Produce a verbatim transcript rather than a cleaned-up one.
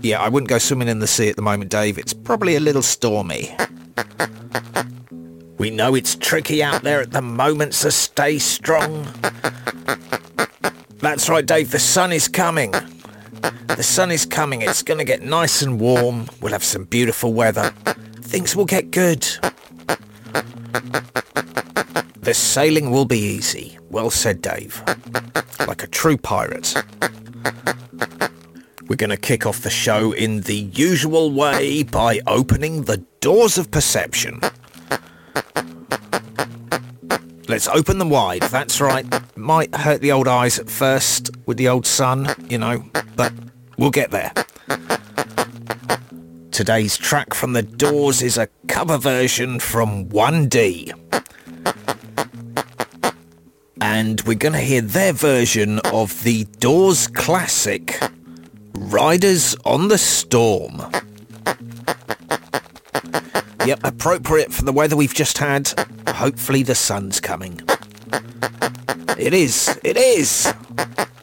Yeah, I wouldn't go swimming in the sea at the moment, Dave. It's probably a little stormy. We know it's tricky out there at the moment, so stay strong. That's right, Dave, the sun is coming. The sun is coming. It's going to get nice and warm. We'll have some beautiful weather. Things will get good. The sailing will be easy. Well said, Dave. Like a true pirate. We're going to kick off the show in the usual way by opening the doors of perception. Let's open them wide, that's right. Might hurt the old eyes at first with the old sun, you know, but we'll get there. Today's track from the Doors is a cover version from one D. And we're going to hear their version of the Doors classic, Riders on the Storm. Yep, appropriate for the weather we've just had. Hopefully the sun's coming. It is, it is!